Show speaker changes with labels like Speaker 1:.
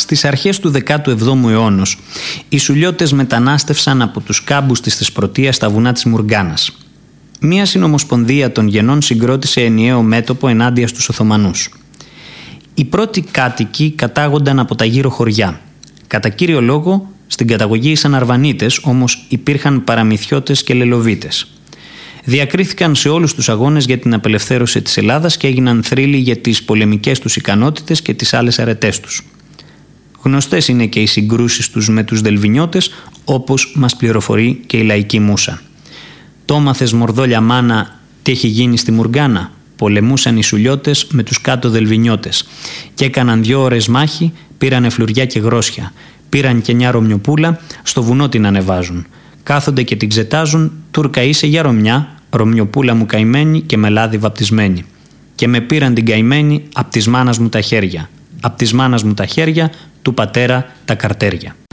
Speaker 1: Στις αρχές του 17ου αιώνα, οι Σουλιώτες μετανάστευσαν από τους κάμπους της Θεσπρωτείας στα βουνά της Μουργκάνας. Μία συνομοσπονδία των γενών συγκρότησε ενιαίο μέτωπο ενάντια στους Οθωμανούς. Οι πρώτοι κάτοικοι κατάγονταν από τα γύρω χωριά. Κατά κύριο λόγο, στην καταγωγή ήσαν Αρβανίτες, όμως υπήρχαν Παραμυθιώτες και Λελοβίτες. Διακρίθηκαν σε όλους τους αγώνες για την απελευθέρωση της Ελλάδας και έγιναν θρύλοι για τις πολεμικές τους ικανότητες και τις άλλες αρετές τους. Γνωστές είναι και οι συγκρούσεις τους με τους Δελβινιώτες, όπως μας πληροφορεί και η Λαϊκή Μούσα. «Το έμαθες, μορδόλια μάνα, τι έχει γίνει στη Μουργκάνα?» Πολεμούσαν οι Σουλιώτες με τους κάτω Δελβινιώτες και έκαναν 2 ώρες μάχη, πήρανε φλουριά και γρόσια. Πήραν και μια Ρωμιοπούλα, στο βουνό την ανεβάζουν. Κάθονται και την ξετάζουν, «Τούρκα είσαι για Ρωμιά, Ρωμιοπούλα μου καημένη και με λάδι βαπτισμένη. Και με πήραν την καημένη απ' της μάνας μου τα χέρια, απ' της μάνας μου τα χέρια, του πατέρα τα καρτέρια».